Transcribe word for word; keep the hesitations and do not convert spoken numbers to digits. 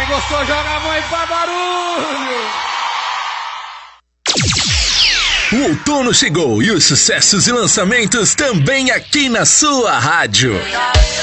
Quem gostou, joga a mão e faz barulho! O outono chegou e os sucessos e lançamentos também aqui na sua rádio.